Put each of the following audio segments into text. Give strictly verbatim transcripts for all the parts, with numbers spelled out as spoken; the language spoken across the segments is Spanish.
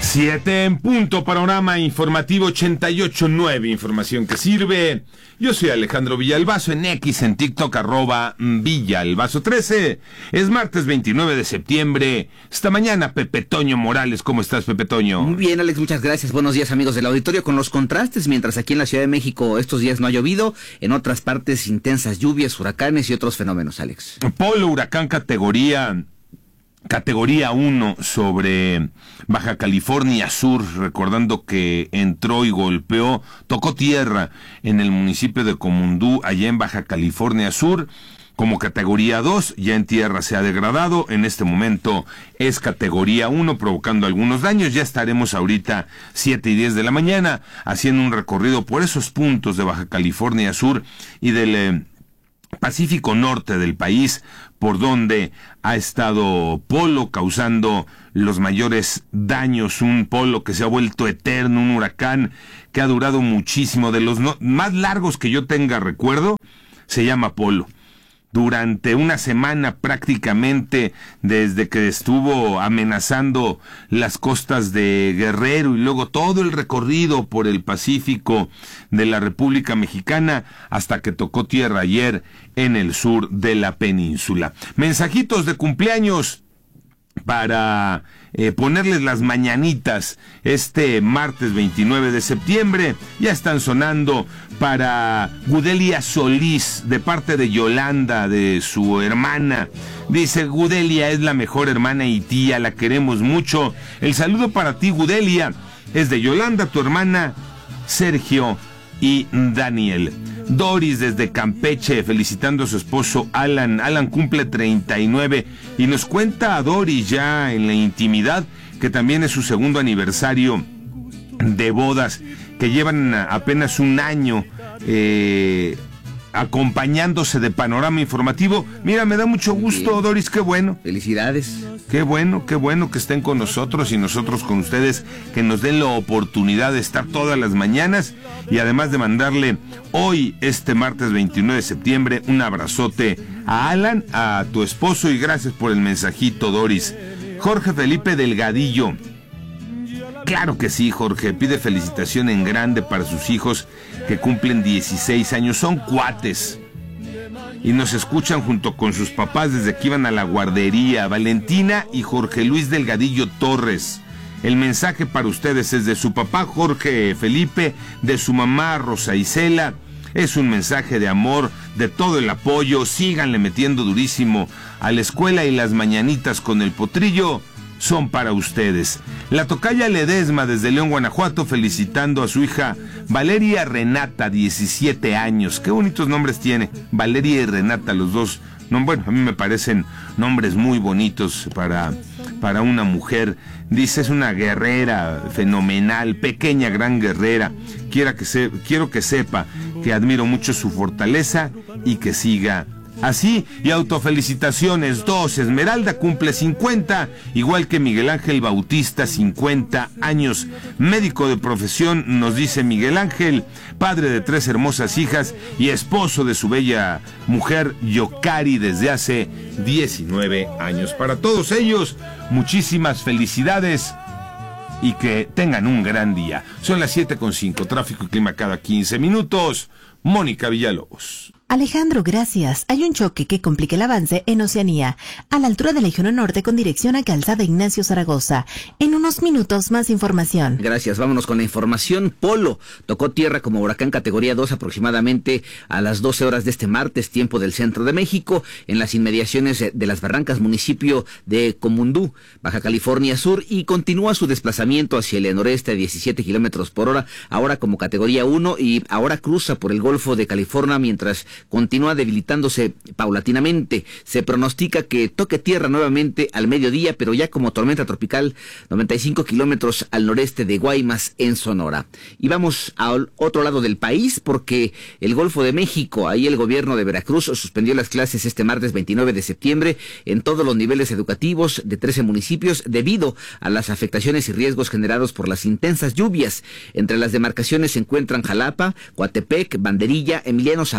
Siete en punto, panorama informativo ochenta y ocho punto nueve, información que sirve. Yo soy Alejandro Villalbazo, en X, en TikTok, arroba Villalbazo trece. Es martes veintinueve de septiembre. Esta mañana, Pepe Toño Morales. ¿Cómo estás, Pepe Toño? Muy bien, Alex, muchas gracias. Buenos días, amigos del auditorio. Con los contrastes, mientras aquí en la Ciudad de México estos días no ha llovido, en otras partes intensas lluvias, huracanes y otros fenómenos, Alex. Polo, huracán categoría... Categoría uno sobre Baja California Sur, recordando que entró y golpeó, tocó tierra en el municipio de Comundú, allá en Baja California Sur. Como categoría dos, ya en tierra se ha degradado, en este momento es categoría uno, provocando algunos daños. Ya estaremos ahorita siete y diez de la mañana haciendo un recorrido por esos puntos de Baja California Sur y del eh, Pacífico Norte del país, por donde ha estado Polo causando los mayores daños, un Polo que se ha vuelto eterno, un huracán que ha durado muchísimo, de los no, más largos que yo tenga recuerdo, se llama Polo. Durante una semana prácticamente, desde que estuvo amenazando las costas de Guerrero y luego todo el recorrido por el Pacífico de la República Mexicana hasta que tocó tierra ayer en el sur de la península. Mensajitos de cumpleaños para eh, ponerles las mañanitas este martes veintinueve de septiembre. Ya están sonando para Gudelia Solís, de parte de Yolanda, de su hermana. Dice: Gudelia es la mejor hermana y tía, la queremos mucho. El saludo para ti, Gudelia, es de Yolanda, tu hermana, Sergio y Daniel. Doris desde Campeche, felicitando a su esposo Alan. Alan cumple treinta y nueve y nos cuenta a Doris ya en la intimidad que también es su segundo aniversario de bodas, que llevan apenas un año eh, acompañándose de panorama informativo. Mira, me da mucho gusto, bien, Doris, qué bueno. Felicidades. Qué bueno, qué bueno que estén con nosotros y nosotros con ustedes, que nos den la oportunidad de estar todas las mañanas y además de mandarle hoy, este martes veintinueve de septiembre, un abrazote a Alan, a tu esposo, y gracias por el mensajito, Doris. Jorge Felipe Delgadillo. Claro que sí, Jorge, pide felicitación en grande para sus hijos que cumplen dieciséis años, son cuates y nos escuchan junto con sus papás desde que iban a la guardería. Valentina y Jorge Luis Delgadillo Torres. El mensaje para ustedes es de su papá Jorge Felipe, de su mamá Rosa Isela. Es un mensaje de amor, de todo el apoyo. Síganle metiendo durísimo a la escuela, y las mañanitas con el potrillo son para ustedes. La tocaya Ledesma desde León, Guanajuato, felicitando a su hija Valeria Renata, diecisiete años. Qué bonitos nombres tiene, Valeria y Renata, los dos. No, bueno, a mí me parecen nombres muy bonitos para, para una mujer. Dice, es una guerrera fenomenal, pequeña, gran guerrera. Quiera que se, quiero que sepa que admiro mucho su fortaleza y que siga así. Y autofelicitaciones, dos, Esmeralda cumple cincuenta, igual que Miguel Ángel Bautista, cincuenta años, médico de profesión, nos dice Miguel Ángel, padre de tres hermosas hijas y esposo de su bella mujer Yocari desde hace diecinueve años. Para todos ellos, muchísimas felicidades y que tengan un gran día. Son las siete con cinco, tráfico y clima cada quince minutos. Mónica Villalobos. Alejandro, gracias. Hay un choque que complica el avance en Oceanía, a la altura del Eje uno Norte con dirección a Calzada Ignacio Zaragoza. En unos minutos, más información. Gracias, vámonos con la información. Polo tocó tierra como huracán categoría dos aproximadamente a las doce horas de este martes, tiempo del centro de México, en las inmediaciones de Las Barrancas, municipio de Comundú, Baja California Sur, y continúa su desplazamiento hacia el noreste a diecisiete kilómetros por hora, ahora como categoría uno, y ahora cruza por el Golfo de California mientras continúa debilitándose paulatinamente. Se pronostica que toque tierra nuevamente al mediodía, pero ya como tormenta tropical, noventa y cinco kilómetros al noreste de Guaymas, en Sonora. Y vamos al otro lado del país, porque el Golfo de México, ahí el gobierno de Veracruz suspendió las clases este martes veintinueve de septiembre en todos los niveles educativos de trece municipios debido a las afectaciones y riesgos generados por las intensas lluvias. Entre las demarcaciones se encuentran Jalapa, Coatepec, Banderilla, Emiliano Zapata,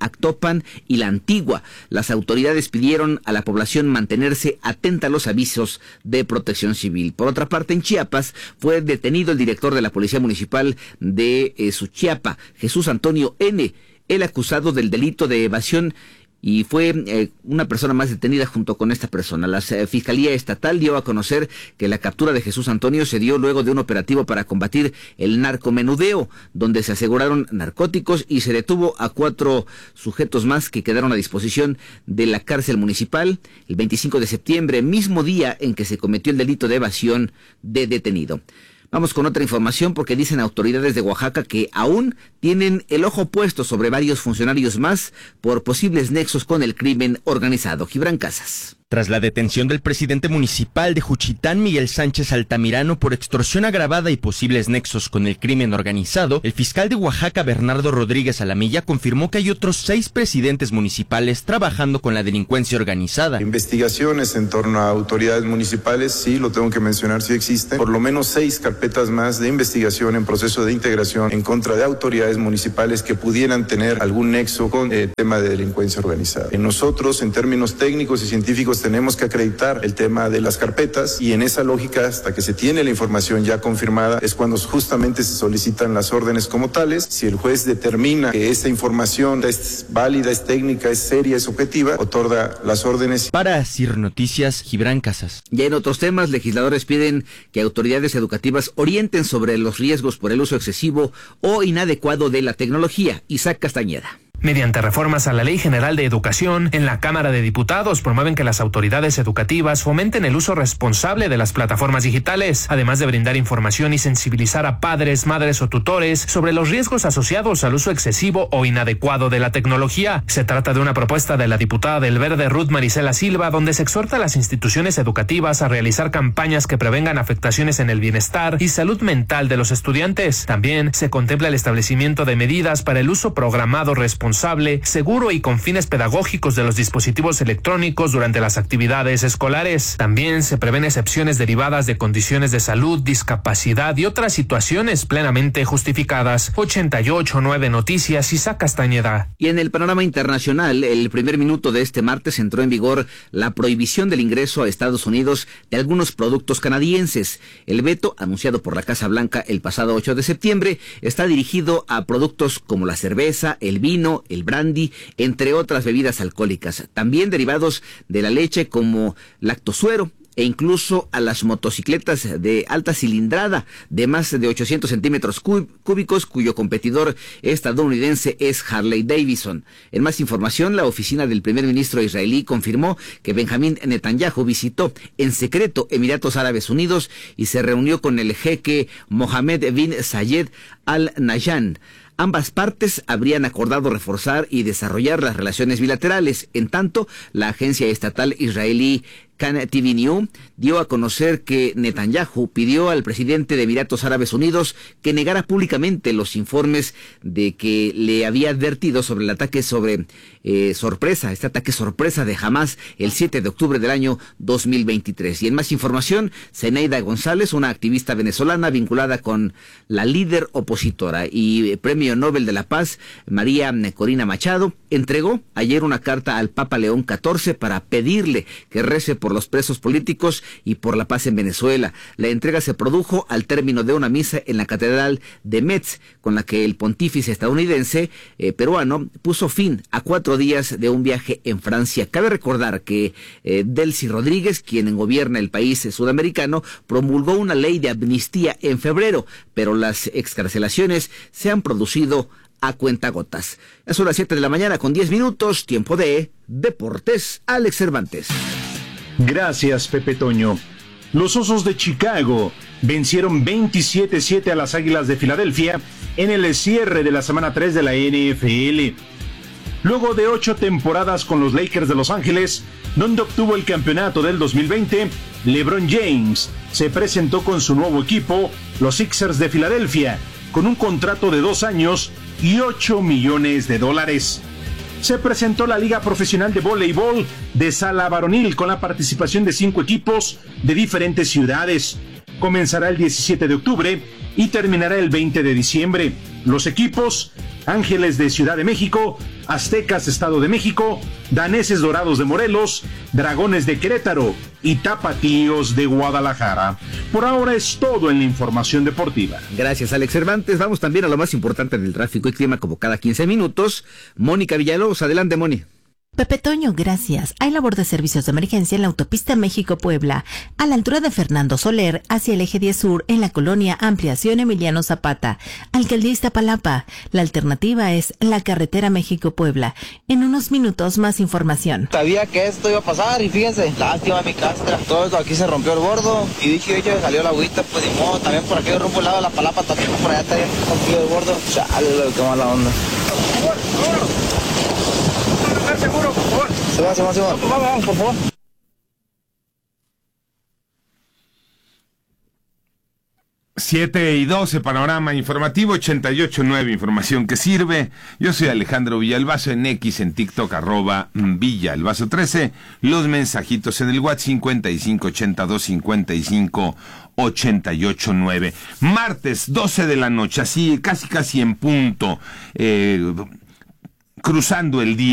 Actopan y La Antigua. Las autoridades pidieron a la población mantenerse atenta a los avisos de protección civil. Por otra parte, en Chiapas fue detenido el director de la Policía Municipal de eh, Suchiapa, Jesús Antonio N., el acusado del delito de evasión, y fue eh, una persona más detenida junto con esta persona. La eh, Fiscalía Estatal dio a conocer que la captura de Jesús Antonio se dio luego de un operativo para combatir el narcomenudeo, donde se aseguraron narcóticos y se detuvo a cuatro sujetos más que quedaron a disposición de la cárcel municipal el veinticinco de septiembre, mismo día en que se cometió el delito de evasión de detenido. Vamos con otra información porque dicen autoridades de Oaxaca que aún tienen el ojo puesto sobre varios funcionarios más por posibles nexos con el crimen organizado. Gibran Casas. Tras la detención del presidente municipal de Juchitán, Miguel Sánchez Altamirano, por extorsión agravada y posibles nexos con el crimen organizado, el fiscal de Oaxaca, Bernardo Rodríguez Alamilla, confirmó que hay otros seis presidentes municipales trabajando con la delincuencia organizada. Investigaciones en torno a autoridades municipales, sí, lo tengo que mencionar, sí existen. Por lo menos seis carpetas más de investigación en proceso de integración en contra de autoridades municipales que pudieran tener algún nexo con el tema de delincuencia organizada. En nosotros, en términos técnicos y científicos, tenemos que acreditar el tema de las carpetas y en esa lógica, hasta que se tiene la información ya confirmada, es cuando justamente se solicitan las órdenes como tales. Si el juez determina que esa información es válida, es técnica, es seria, es objetiva, otorga las órdenes. Para CIR Noticias, Gibran Casas. Ya en otros temas, legisladores piden que autoridades educativas orienten sobre los riesgos por el uso excesivo o inadecuado de la tecnología. Isaac Castañeda. Mediante reformas a la Ley General de Educación, en la Cámara de Diputados promueven que las autoridades educativas fomenten el uso responsable de las plataformas digitales, además de brindar información y sensibilizar a padres, madres o tutores sobre los riesgos asociados al uso excesivo o inadecuado de la tecnología. Se trata de una propuesta de la diputada del Verde, Ruth Marisela Silva, donde se exhorta a las instituciones educativas a realizar campañas que prevengan afectaciones en el bienestar y salud mental de los estudiantes. También se contempla el establecimiento de medidas para el uso programado responsable, seguro y con fines pedagógicos de los dispositivos electrónicos durante las actividades escolares. También se prevén excepciones derivadas de condiciones de salud, discapacidad y otras situaciones plenamente justificadas. ochenta y ocho punto nueve Noticias, Isaac Castañeda. Y en el panorama internacional, el primer minuto de este martes entró en vigor la prohibición del ingreso a Estados Unidos de algunos productos canadienses. El veto, anunciado por la Casa Blanca el pasado ocho de septiembre, está dirigido a productos como la cerveza, el vino, el brandy, entre otras bebidas alcohólicas, también derivados de la leche como lactosuero, e incluso a las motocicletas de alta cilindrada de más de ochocientos centímetros cúbicos, cuyo competidor estadounidense es Harley Davidson. En más información, la oficina del primer ministro israelí confirmó que Benjamín Netanyahu visitó en secreto Emiratos Árabes Unidos y se reunió con el jeque Mohammed bin Zayed Al Nahyan. Ambas partes habrían acordado reforzar y desarrollar las relaciones bilaterales. En tanto, la agencia estatal israelí Kan T V News dio a conocer que Netanyahu pidió al presidente de Emiratos Árabes Unidos que negara públicamente los informes de que le había advertido sobre el ataque sobre eh, sorpresa, este ataque sorpresa de Hamas el siete de octubre del año dos mil veintitrés. Y en más información, Zenaida González, una activista venezolana vinculada con la líder opositora y Premio Nobel de la Paz, María Corina Machado, entregó ayer una carta al Papa León catorce para pedirle que rece por los presos políticos y por la paz en Venezuela. La entrega se produjo al término de una misa en la Catedral de Metz, con la que el pontífice estadounidense eh, peruano puso fin a cuatro días de un viaje en Francia. Cabe recordar que eh, Delcy Rodríguez, quien gobierna el país sudamericano, promulgó una ley de amnistía en febrero, pero las excarcelaciones se han producido a cuentagotas. Ya son las siete de la mañana con diez minutos, tiempo de Deportes. Alex Cervantes. Gracias, Pepe Toño. Los Osos de Chicago vencieron veintisiete siete a las Águilas de Filadelfia en el cierre de la semana tres de la N F L. Luego de ocho temporadas con los Lakers de Los Ángeles, donde obtuvo el campeonato del dos mil veinte, LeBron James se presentó con su nuevo equipo, los Sixers de Filadelfia, con un contrato de dos años y ocho millones de dólares. Se presentó la Liga Profesional de Voleibol de Sala Varonil con la participación de cinco equipos de diferentes ciudades. Comenzará el diecisiete de octubre y terminará el veinte de diciembre. Los equipos: Ángeles de Ciudad de México, Aztecas, Estado de México, Daneses Dorados de Morelos, Dragones de Querétaro y Tapatíos de Guadalajara. Por ahora es todo en la información deportiva. Gracias, Alex Cervantes. Vamos también a lo más importante del tráfico y clima como cada quince minutos. Mónica Villalobos, adelante, Moni. Pepe Toño, gracias. Hay labor de servicios de emergencia en la autopista México-Puebla, a la altura de Fernando Soler, hacia el eje diez sur, en la colonia Ampliación Emiliano Zapata, Alcaldía Iztapalapa. La alternativa es la carretera México-Puebla. En unos minutos, más información. Sabía que esto iba a pasar y fíjense, lástima mi castra. Todo esto aquí se rompió el bordo y dije, oye, salió la agüita, pues ni modo. También por aquí rumbo al lado de la Palapa, también por allá está bien rompido el bordo. Chale, qué mala onda. Seguro, por favor. Se va, se va, se va. Vamos, vamos, por favor. siete y doce, panorama informativo, ochenta y ocho nueve, información que sirve. Yo soy Alejandro Villalbazo, en X, en TikTok, arroba Villalbazo trece. Los mensajitos en el WhatsApp cincuenta y cinco ochenta y dos cincuenta y cinco ochenta y ocho nueve. Martes, doce de la noche, así, casi casi en punto, eh, cruzando el día.